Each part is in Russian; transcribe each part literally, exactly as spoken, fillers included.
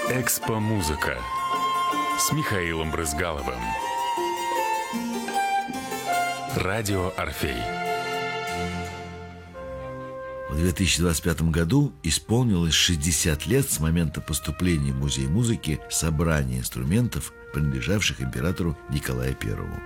Экспо-музыка с Михаилом Брызгаловым. Радио «Орфей». В две тысячи двадцать пятом году исполнилось шестьдесят лет с момента поступления в Музей музыки собрания инструментов, принадлежавших императору Николаю Первому.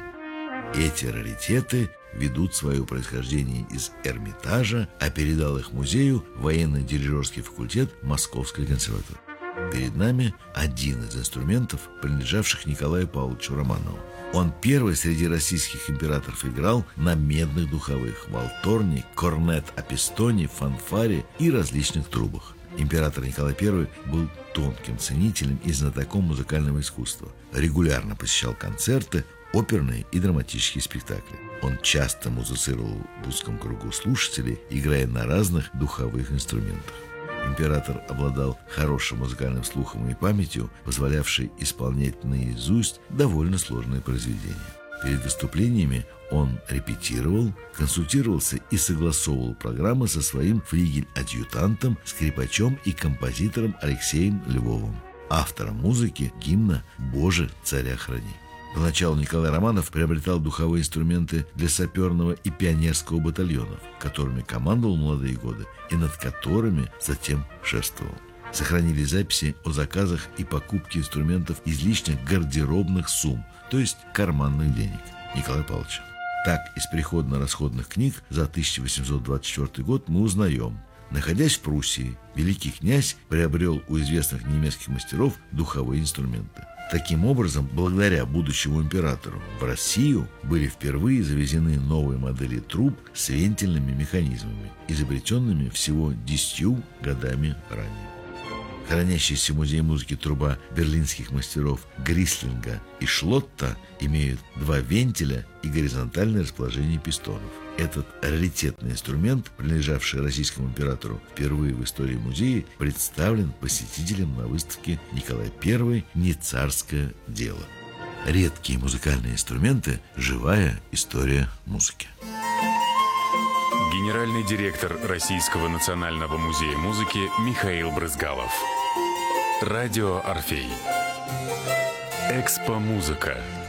Эти раритеты ведут свое происхождение из Эрмитажа, а передал их музею военно-дирижерский факультет Московской консерватории. Перед нами один из инструментов, принадлежавших Николаю Павловичу Романову. Он первый среди российских императоров играл на медных духовых, валторне, корнет, апистоне, фанфаре и различных трубах. Император Николай Первый был тонким ценителем и знатоком музыкального искусства. Регулярно посещал концерты, оперные и драматические спектакли. Он часто музицировал в узком кругу слушателей, играя на разных духовых инструментах. Император обладал хорошим музыкальным слухом и памятью, позволявшей исполнять наизусть довольно сложные произведения. Перед выступлениями он репетировал, консультировался и согласовывал программы со своим флигель-адъютантом, скрипачом и композитором Алексеем Львовым, автором музыки гимна «Боже, царя храни». Поначалу Николай Романов приобретал духовые инструменты для саперного и пионерского батальонов, которыми командовал в молодые годы и над которыми затем шествовал. Сохранились записи о заказах и покупке инструментов из личных гардеробных сумм, то есть карманных денег Николая Павловича. Так, из приходно-расходных книг за тысяча восемьсот двадцать четвёртый год мы узнаем: находясь в Пруссии, великий князь приобрел у известных немецких мастеров духовые инструменты. Таким образом, благодаря будущему императору, в Россию были впервые завезены новые модели труб с вентильными механизмами, изобретенными всего десятью годами ранее. Хранящаяся в Музее музыки труба берлинских мастеров Грислинга и Шлотта имеют два вентиля и горизонтальное расположение пистонов. Этот раритетный инструмент, принадлежавший российскому императору впервые в истории музея, представлен посетителям на выставке «Николай Первый. Не царское дело». Редкие музыкальные инструменты – живая история музыки. Генеральный директор Российского национального музея музыки Михаил Брызгалов. Радио «Орфей». Экспо-музыка.